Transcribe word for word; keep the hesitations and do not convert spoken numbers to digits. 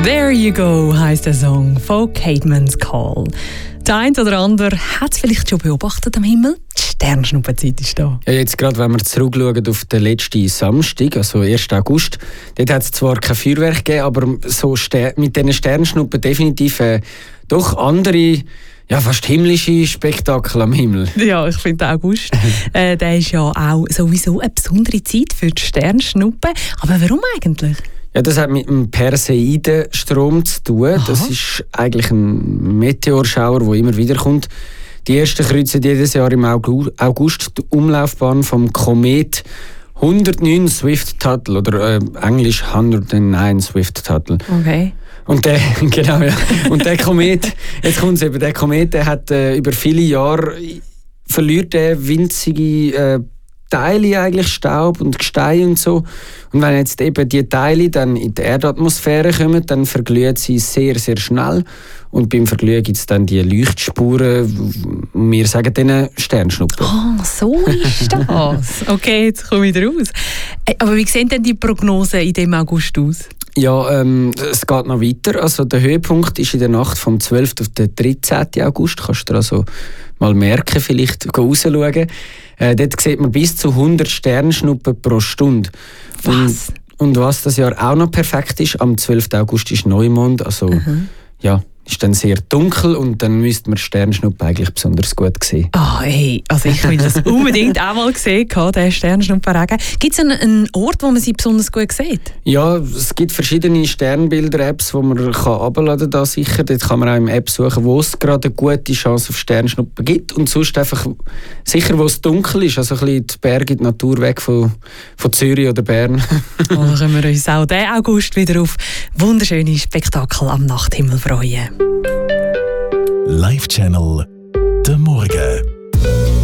There You Go heisst der Song von Caedmon's Call. Der eine oder andere hat es vielleicht schon beobachtet am Himmel. Die Sternschnuppenzeit ist da. Ja, jetzt gerade, wenn wir zurückschauen auf den letzten Samstag, also ersten August, dort hat es zwar kein Feuerwerk gegeben, aber so mit diesen Sternschnuppen definitiv äh, doch andere, ja, fast himmlische Spektakel am Himmel. Ja, ich finde, der August äh, der ist ja auch sowieso eine besondere Zeit für die Sternschnuppen. Aber warum eigentlich? Ja, das hat mit dem Perseidenstrom zu tun. Aha. Das ist eigentlich ein Meteorschauer, der immer wieder kommt. Die ersten kreuzen jedes Jahr im August die Umlaufbahn vom Komet hundertneun Swift-Tuttle oder äh, Englisch hundertneun Swift-Tuttle. Okay. Und der, genau, ja. Und der Komet, jetzt kommt es eben, der Komet, der hat äh, über viele Jahre verliert der winzige äh, Teile, eigentlich Staub und Gestein und so. Und wenn jetzt eben die Teile dann in die Erdatmosphäre kommen, dann verglühen sie sehr, sehr schnell. Und beim Verglühen gibt es dann die Leuchtspuren, wir sagen denen Sternschnuppen. Ah, oh, so ist das. Okay, jetzt komme ich wieder raus. Aber wie sehen denn die Prognosen in dem August aus? Ja, ähm, es geht noch weiter. Also der Höhepunkt ist in der Nacht vom zwölften auf den dreizehnten August. Kannst du dir also mal merken, vielleicht rausschauen. Äh, dort sieht man bis zu hundert Sternschnuppen pro Stunde. Was? Und, und was das Jahr auch noch perfekt ist, am zwölften August ist Neumond. Also, mhm. ja, ist dann sehr dunkel und dann müsste man Sternschnuppen eigentlich besonders gut sehen. Ah, oh, hey, also ich will das unbedingt auch mal gesehen, den Sternschnuppenregen. Gibt es einen, einen Ort, wo man sie besonders gut sieht? Ja, es gibt verschiedene Sternbilder-Apps, die man herunterladen kann. Sicher. Dort kann man auch im App suchen, wo es gerade eine gute Chance auf Sternschnuppen gibt. Und sonst einfach sicher, wo es dunkel ist. Also ein bisschen die Berge, die Natur weg von, von Zürich oder Bern. Oh, dann können wir uns auch diesen August wieder auf wunderschöne Spektakel am Nachthimmel freuen. Live Channel, der Morgen.